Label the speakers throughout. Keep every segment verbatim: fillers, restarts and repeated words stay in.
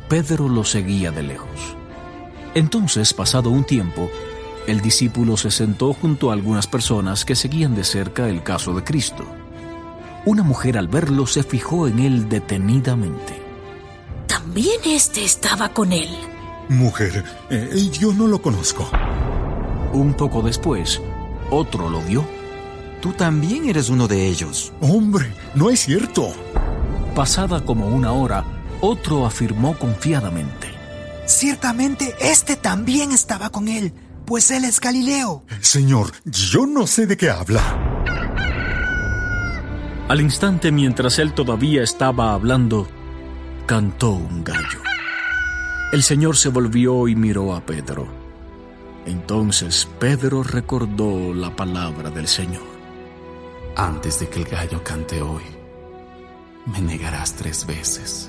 Speaker 1: Pedro lo seguía de lejos. Entonces, pasado un tiempo, el discípulo se sentó junto a algunas personas que seguían de cerca el caso de Cristo. Una mujer al verlo se fijó en él detenidamente.
Speaker 2: ¿También este estaba con él?
Speaker 3: Mujer, eh, yo no lo conozco.
Speaker 1: Un poco después, otro lo vio.
Speaker 4: Tú también eres uno de ellos.
Speaker 3: Hombre, no es cierto.
Speaker 1: Pasada como una hora, otro afirmó confiadamente.
Speaker 5: Ciertamente este también estaba con él, pues él es Galileo.
Speaker 3: Señor, yo no sé de qué habla.
Speaker 1: Al instante, mientras él todavía estaba hablando, cantó un gallo. El Señor se volvió y miró a Pedro. Entonces Pedro recordó la palabra del Señor.
Speaker 6: Antes de que el gallo cante hoy, me negarás tres veces.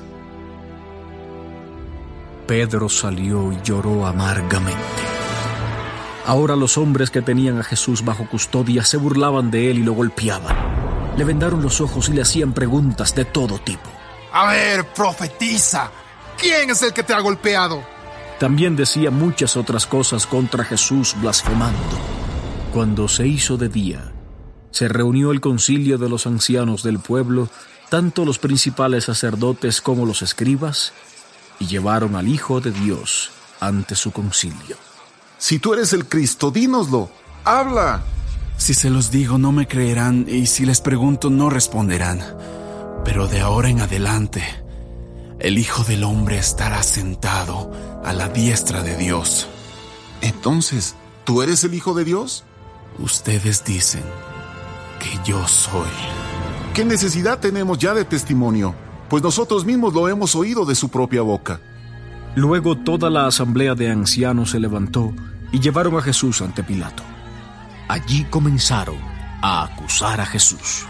Speaker 1: Pedro salió y lloró amargamente. Ahora los hombres que tenían a Jesús bajo custodia se burlaban de él y lo golpeaban. Le vendaron los ojos y le hacían preguntas de todo tipo.
Speaker 7: A ver, profetiza, ¿quién es el que te ha golpeado?
Speaker 1: También decía muchas otras cosas contra Jesús, blasfemando. Cuando se hizo de día, se reunió el concilio de los ancianos del pueblo, tanto los principales sacerdotes como los escribas, y llevaron al Hijo de Dios ante su concilio.
Speaker 8: Si tú eres el Cristo, dínoslo, habla.
Speaker 6: Si se los digo, no me creerán, y si les pregunto, no responderán. Pero de ahora en adelante, el Hijo del Hombre estará sentado a la diestra de Dios.
Speaker 8: Entonces, ¿tú eres el Hijo de Dios?
Speaker 6: Ustedes dicen que yo soy.
Speaker 8: ¿Qué necesidad tenemos ya de testimonio? Pues nosotros mismos lo hemos oído de su propia boca.
Speaker 1: Luego toda la asamblea de ancianos se levantó y llevaron a Jesús ante Pilato. Allí comenzaron a acusar a Jesús.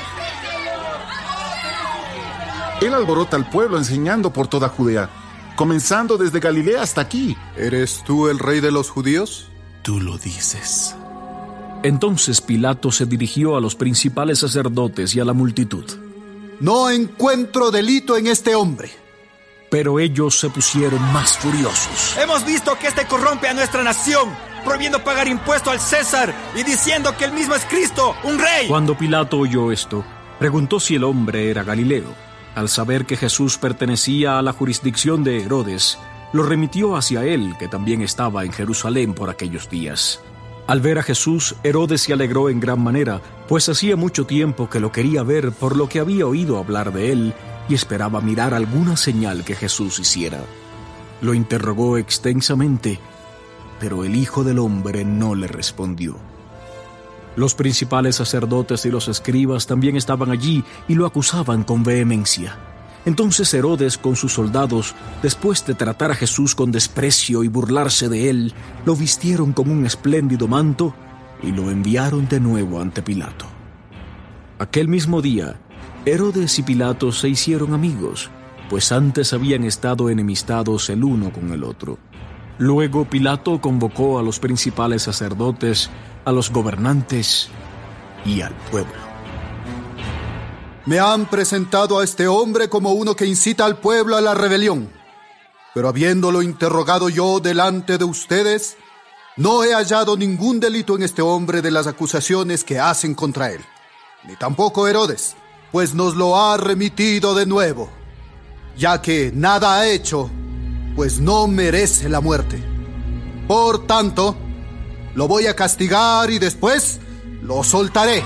Speaker 8: Él alborota al pueblo enseñando por toda Judea, comenzando desde Galilea hasta aquí.
Speaker 9: ¿Eres tú el rey de los judíos?
Speaker 6: Tú lo dices.
Speaker 1: Entonces Pilato se dirigió a los principales sacerdotes y a la multitud.
Speaker 10: No encuentro delito en este hombre.
Speaker 1: Pero ellos se pusieron más furiosos.
Speaker 11: Hemos visto que este corrompe a nuestra nación, prohibiendo pagar impuesto al César y diciendo que él mismo es Cristo, un rey.
Speaker 1: Cuando Pilato oyó esto, preguntó si el hombre era Galileo. Al saber que Jesús pertenecía a la jurisdicción de Herodes, lo remitió hacia él, que también estaba en Jerusalén por aquellos días. Al ver a Jesús, Herodes se alegró en gran manera, pues hacía mucho tiempo que lo quería ver por lo que había oído hablar de él y esperaba mirar alguna señal que Jesús hiciera. Lo interrogó extensamente, pero el Hijo del Hombre no le respondió. Los principales sacerdotes y los escribas también estaban allí y lo acusaban con vehemencia. Entonces Herodes con sus soldados, después de tratar a Jesús con desprecio y burlarse de él, lo vistieron con un espléndido manto y lo enviaron de nuevo ante Pilato. Aquel mismo día, Herodes y Pilato se hicieron amigos, pues antes habían estado enemistados el uno con el otro. Luego Pilato convocó a los principales sacerdotes, a los gobernantes y al pueblo.
Speaker 10: Me han presentado a este hombre como uno que incita al pueblo a la rebelión. Pero habiéndolo interrogado yo delante de ustedes, no he hallado ningún delito en este hombre de las acusaciones que hacen contra él. Ni tampoco Herodes, pues nos lo ha remitido de nuevo, ya que nada ha hecho, pues no merece la muerte. Por tanto, lo voy a castigar y después lo soltaré.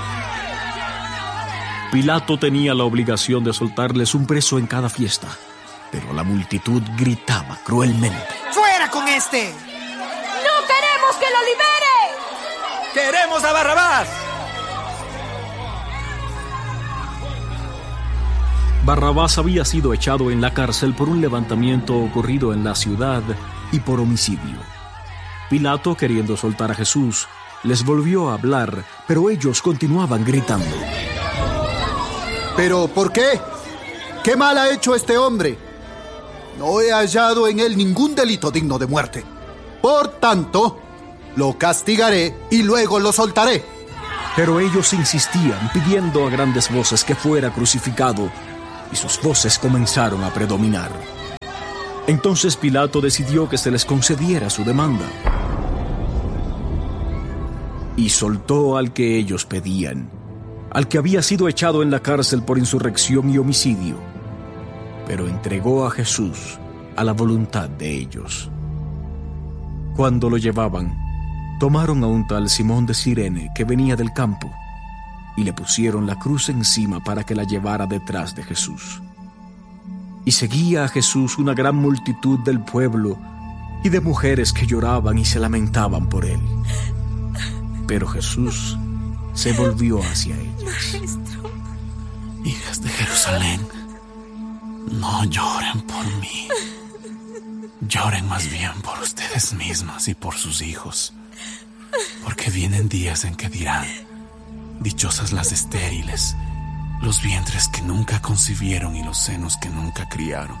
Speaker 1: Pilato tenía la obligación de soltarles un preso en cada fiesta, pero la multitud gritaba cruelmente.
Speaker 5: ¡Fuera con este!
Speaker 2: ¡No queremos que lo libere!
Speaker 11: ¡Queremos a Barrabás!
Speaker 1: Barrabás había sido echado en la cárcel por un levantamiento ocurrido en la ciudad y por homicidio. Pilato, queriendo soltar a Jesús, les volvió a hablar, pero ellos continuaban gritando.
Speaker 10: ¿Pero por qué? ¿Qué mal ha hecho este hombre? No he hallado en él ningún delito digno de muerte. Por tanto, lo castigaré y luego lo soltaré.
Speaker 1: Pero ellos insistían, pidiendo a grandes voces que fuera crucificado, y sus voces comenzaron a predominar. Entonces Pilato decidió que se les concediera su demanda y soltó al que ellos pedían, al que había sido echado en la cárcel por insurrección y homicidio, pero entregó a Jesús a la voluntad de ellos. Cuando lo llevaban, tomaron a un tal Simón de Cirene que venía del campo y le pusieron la cruz encima para que la llevara detrás de Jesús. Y seguía a Jesús una gran multitud del pueblo y de mujeres que lloraban y se lamentaban por él. Pero Jesús se volvió hacia ellas.
Speaker 6: Hijas de Jerusalén, no lloren por mí. Lloren más bien por ustedes mismas y por sus hijos. Porque vienen días en que dirán: dichosas las estériles, los vientres que nunca concibieron y los senos que nunca criaron.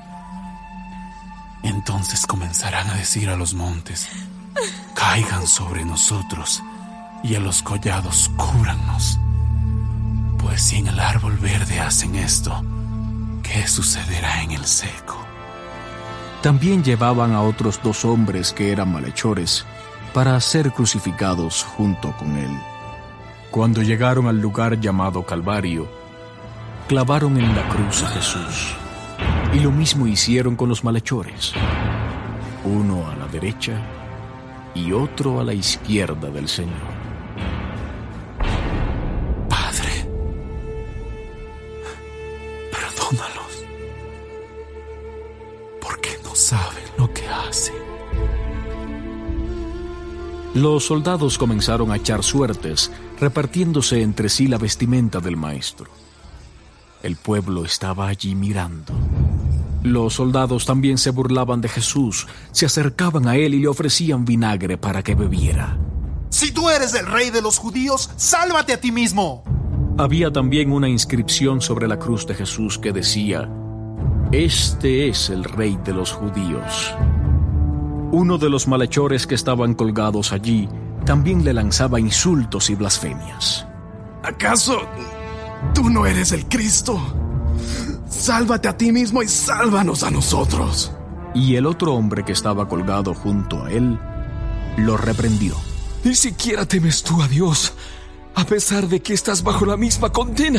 Speaker 6: Entonces comenzarán a decir a los montes: caigan sobre nosotros, y a los collados cúbrannos. Pues si en el árbol verde hacen esto, ¿qué sucederá en el seco?
Speaker 1: También llevaban a otros dos hombres que eran malhechores para ser crucificados junto con él. Cuando llegaron al lugar llamado Calvario, clavaron en la cruz a Jesús, y lo mismo hicieron con los malhechores, uno a la derecha y otro a la izquierda del Señor.
Speaker 6: Padre, perdónalos, porque no saben lo que hacen.
Speaker 1: Los soldados comenzaron a echar suertes, repartiéndose entre sí la vestimenta del maestro. El pueblo estaba allí mirando. Los soldados también se burlaban de Jesús, se acercaban a él y le ofrecían vinagre para que bebiera.
Speaker 7: Si tú eres el rey de los judíos, sálvate a ti mismo.
Speaker 1: Había también una inscripción sobre la cruz de Jesús que decía: Este es el rey de los judíos. Uno de los malhechores que estaban colgados allí también le lanzaba insultos y blasfemias.
Speaker 12: ¿Acaso tú no eres el Cristo? Sálvate a ti mismo y sálvanos a nosotros.
Speaker 1: Y el otro hombre que estaba colgado junto a él lo reprendió.
Speaker 12: Ni siquiera temes tú a Dios, a pesar de que estás bajo la misma condena.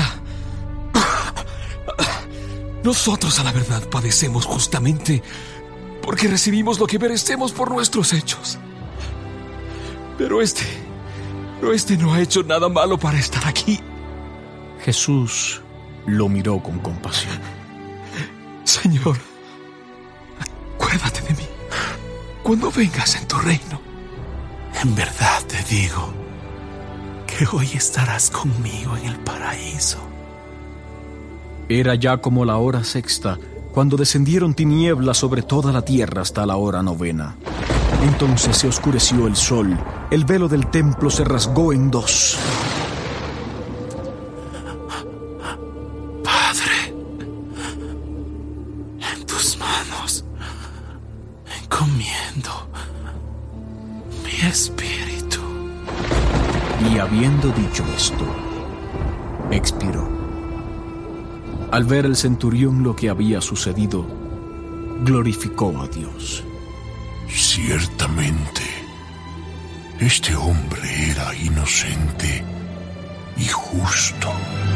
Speaker 12: Nosotros a la verdad padecemos justamente porque recibimos lo que merecemos por nuestros hechos. Pero este, pero este no ha hecho nada malo para estar aquí.
Speaker 1: Jesús lo miró con compasión.
Speaker 12: Señor, acuérdate de mí cuando vengas en tu reino.
Speaker 6: En verdad te digo que hoy estarás conmigo en el paraíso.
Speaker 1: Era ya como la hora sexta, cuando descendieron tinieblas sobre toda la tierra hasta la hora novena. Entonces se oscureció el sol, el velo del templo se rasgó en dos.
Speaker 6: Padre, en tus manos encomiendo mi espíritu.
Speaker 1: Y habiendo dicho esto, expiró. Al ver el centurión lo que había sucedido, glorificó a Dios.
Speaker 13: Ciertamente, este hombre era inocente y justo.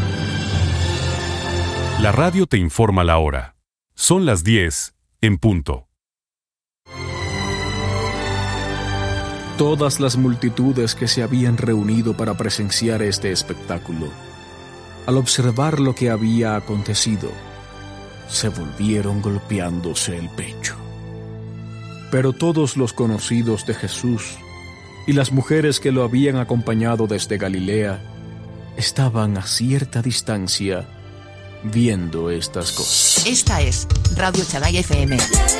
Speaker 14: La radio te informa la hora. Son las diez en punto.
Speaker 1: Todas las multitudes que se habían reunido para presenciar este espectáculo, al observar lo que había acontecido, se volvieron golpeándose el pecho. Pero todos los conocidos de Jesús y las mujeres que lo habían acompañado desde Galilea estaban a cierta distancia viendo estas cosas.
Speaker 15: Esta es Radio Shaddai F M.